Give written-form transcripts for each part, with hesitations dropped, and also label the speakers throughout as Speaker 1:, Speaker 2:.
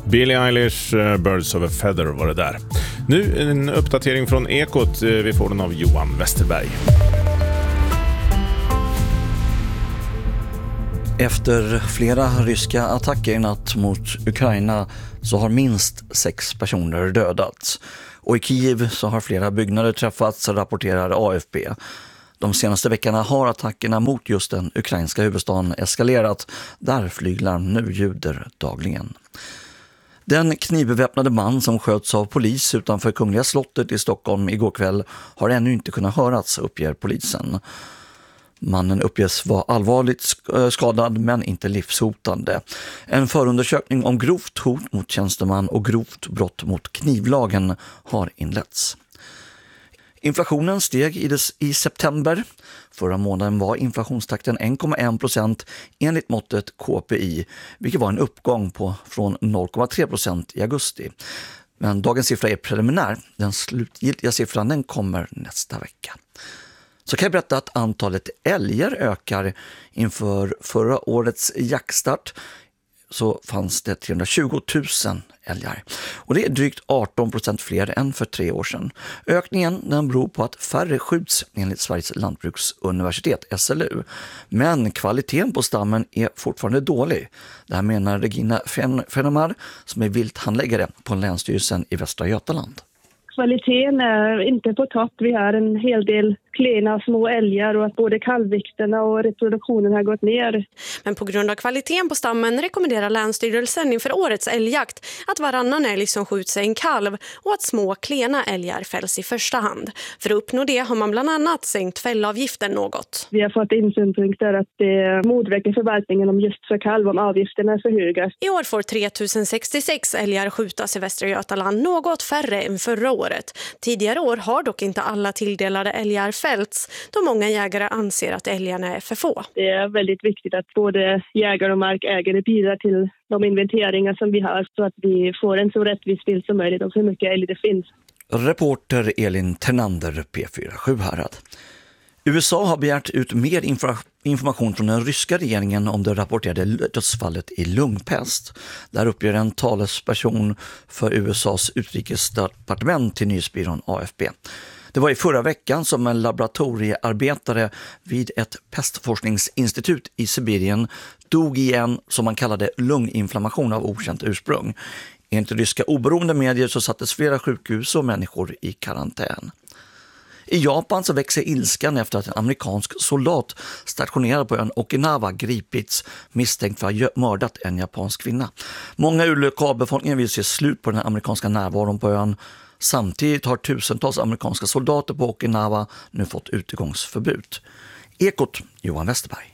Speaker 1: Billie Eilish, Birds of a Feather var det där. Nu en uppdatering från Ekot. Vi får den av Johan Westerberg.
Speaker 2: Efter flera ryska attacker i natt mot Ukraina så har minst 6 personer dödats. Och i Kiev så har flera byggnader träffats, rapporterar AFP. De senaste veckorna har attackerna mot just den ukrainska huvudstaden eskalerat, där flyglarm nu ljuder dagligen. Den knivbeväpnade man som sköts av polis utanför Kungliga slottet i Stockholm igår kväll har ännu inte kunnat höras, uppger polisen. Mannen uppges vara allvarligt skadad men inte livshotande. En förundersökning om grovt hot mot tjänsteman och grovt brott mot knivlagen har inletts. Inflationen steg i september. Förra månaden var inflationstakten 1,1% enligt måttet KPI, vilket var en uppgång från 0,3% i augusti. Men dagens siffra är preliminär. Den slutgiltiga siffran den kommer nästa vecka. Så kan jag berätta att antalet älgar ökar. Inför förra årets jaktstart så fanns det 320 000 älgar. Och det är drygt 18% fler än för 3 år sedan. Ökningen den beror på att färre skjuts enligt Sveriges lantbruksuniversitet, SLU. Men kvaliteten på stammen är fortfarande dålig. Det här menar Regina Fenemar som är vilthandläggare på Länsstyrelsen i Västra Götaland.
Speaker 3: Kvaliteten är inte på topp. Vi har en hel del klena små älgar och att både kalvvikterna och reproduktionen har gått ner.
Speaker 4: Men på grund av kvaliteten på stammen rekommenderar Länsstyrelsen inför årets älgjakt att varannan älg som skjuts är en kalv och att små klena älgar fälls i första hand. För att uppnå det har man bland annat sänkt fällavgiften något.
Speaker 3: Vi har fått in synpunkter att det motverkar förvaltningen om just för kalv om avgifterna är för höga.
Speaker 4: I år får 3066 älgar skjutas i Västra Götaland, något färre än förra året. Tidigare år har dock inte alla tilldelade älgar fällts, då många jägare anser att älgarna är för få.
Speaker 3: Det är väldigt viktigt att både jägare och markägare bidrar till de inventeringar som vi har så att vi får en så rättvis bild som möjligt om hur mycket älg det finns.
Speaker 2: Reporter Elin Ternander, P4 Sjuhärad. USA har begärt ut mer information från den ryska regeringen om det rapporterade dödsfallet i lungpest. Där uppger en talesperson för USAs utrikesdepartement till nyhetsbyrån AFP. Det var i förra veckan som en laboratoriearbetare vid ett pestforskningsinstitut i Sibirien dog i en, som man kallade, lunginflammation av okänt ursprung. Enligt ryska oberoende medier så sattes flera sjukhus och människor i karantän. I Japan så växer ilskan efter att en amerikansk soldat stationerad på ön Okinawa gripits misstänkt för att ha mördat en japansk kvinna. Många ur lokalbefolkningen vill se slut på den amerikanska närvaron på ön. Samtidigt har tusentals amerikanska soldater på Okinawa nu fått utegångsförbud. Ekot, Johan Westerberg.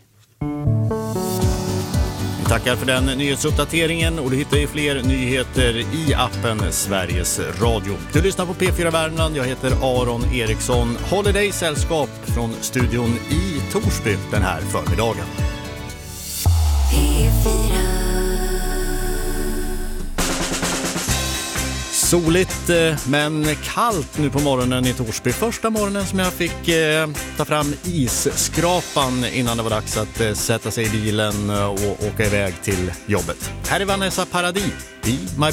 Speaker 5: Vi tackar för den nyhetsuppdateringen och du hittar ju fler nyheter i appen Sveriges Radio. Du lyssnar på P4 Värmland, jag heter Aron Eriksson. Håller dig sällskap från studion i Torsby den här förmiddagen. Soligt men kallt nu på morgonen i Torsby. Första morgonen som jag fick ta fram isskrapan innan det var dags att sätta sig i bilen och åka iväg till jobbet. Här är Vanessa Paradis i My